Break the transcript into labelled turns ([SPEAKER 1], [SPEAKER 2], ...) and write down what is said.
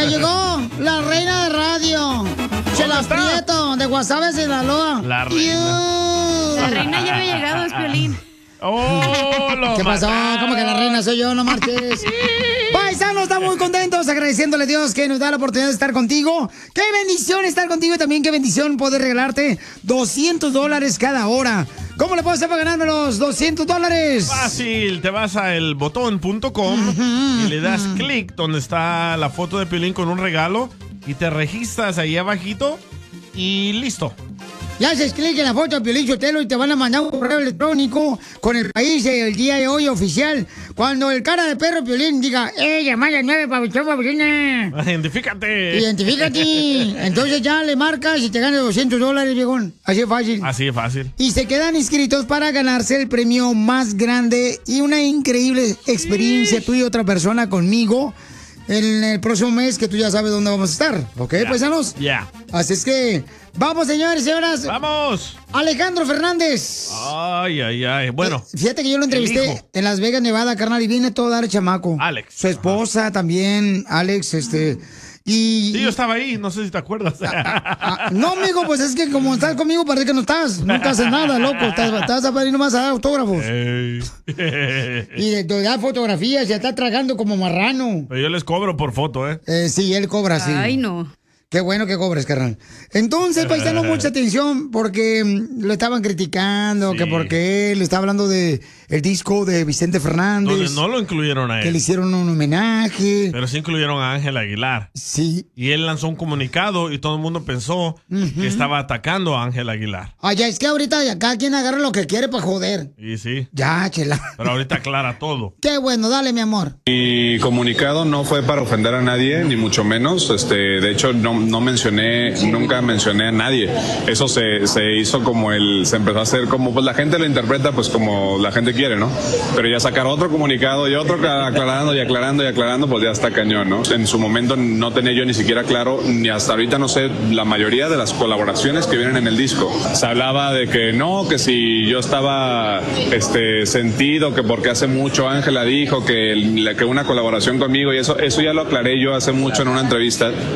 [SPEAKER 1] llegó la reina de radio. Chela Prieto, de Guasave, Sinaloa.
[SPEAKER 2] La reina.
[SPEAKER 3] La reina ya había llegado, es Piolín.
[SPEAKER 1] ¿Qué pasó? ¿Cómo que la reina soy yo? No marches. Paisanos, estamos muy contentos, agradeciéndole a Dios que nos da la oportunidad de estar contigo. Qué bendición estar contigo y también qué bendición poder regalarte $200 cada hora. ¿Cómo le puedo hacer para ganarme los $200?
[SPEAKER 2] Fácil, te vas a elbotón.com y le das clic donde está la foto de Piolín con un regalo y te registras ahí abajito y listo.
[SPEAKER 1] Ya haces clic en la foto de Piolín Sotelo y te van a mandar un correo electrónico con el país el día de hoy oficial. Cuando el cara de perro Piolín diga, llamada 9, pabuchón, pabuchona.
[SPEAKER 2] Identifícate.
[SPEAKER 1] Identifícate. Entonces ya le marcas y te ganas $200, viejón. Así es fácil.
[SPEAKER 2] Así es fácil.
[SPEAKER 1] Y se quedan inscritos para ganarse el premio más grande y una increíble experiencia tú y otra persona conmigo en el próximo mes, que tú ya sabes dónde vamos a estar. ¿Ok, paisanos?
[SPEAKER 2] Ya.
[SPEAKER 1] Así es que, vamos, señores y señoras.
[SPEAKER 2] ¡Vamos!
[SPEAKER 1] Alejandro Fernández.
[SPEAKER 2] Ay, ay, ay. Bueno.
[SPEAKER 1] Fíjate que yo lo entrevisté en Las Vegas, Nevada, carnal, y viene todo a dar el chamaco.
[SPEAKER 2] Alex.
[SPEAKER 1] Su esposa también, Alex, y...
[SPEAKER 2] Sí, yo estaba ahí, no sé si te acuerdas.
[SPEAKER 1] No, amigo, pues es que como estás conmigo parece que no estás. Nunca haces nada, loco. Estás a venir nomás a dar autógrafos. Y te da fotografías y está tragando como marrano.
[SPEAKER 2] Pero yo les cobro por foto, ¿eh?
[SPEAKER 1] Sí, él cobra, sí.
[SPEAKER 3] Ay, no.
[SPEAKER 1] Qué bueno que cobres, carnal. Entonces, paisano, mucha atención porque lo estaban criticando,
[SPEAKER 2] Sí.
[SPEAKER 1] que porque él estaba hablando de el disco de Vicente Fernández.
[SPEAKER 2] Donde no lo incluyeron a
[SPEAKER 1] Que
[SPEAKER 2] él.
[SPEAKER 1] le hicieron un homenaje.
[SPEAKER 2] Pero sí incluyeron a Ángel Aguilar.
[SPEAKER 1] Sí.
[SPEAKER 2] Y él lanzó un comunicado y todo el mundo pensó que estaba atacando a Ángel Aguilar.
[SPEAKER 1] Ya es que ahorita ya cada quien agarra lo que quiere para joder.
[SPEAKER 2] Y sí.
[SPEAKER 1] Ya, chela.
[SPEAKER 2] Pero ahorita aclara todo.
[SPEAKER 1] Qué bueno, dale, mi amor.
[SPEAKER 4] Mi comunicado no fue para ofender a nadie, ni mucho menos. De hecho, no mencioné, nunca mencioné a nadie. Eso se hizo como se empezó a hacer como, pues la gente lo interpreta, pues como la gente quiere, ¿no? Pero ya sacar otro comunicado y otro aclarando y aclarando y aclarando, pues ya está cañón, ¿no? En su momento no tenía yo ni siquiera claro, ni hasta ahorita no sé, la mayoría de las colaboraciones que vienen en el disco. Se hablaba de que no, que si yo estaba, sentido, que porque hace mucho Ángela dijo que una colaboración conmigo y eso ya lo aclaré yo hace mucho en una entrevista.